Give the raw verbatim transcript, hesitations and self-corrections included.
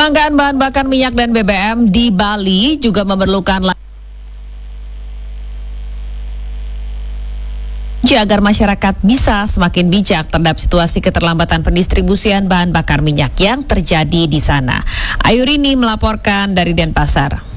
Kelangkaan bahan bakar minyak dan B B M di Bali juga memerlukan agar masyarakat bisa semakin bijak terhadap situasi keterlambatan pendistribusian bahan bakar minyak yang terjadi di sana. Ayurini melaporkan dari Denpasar.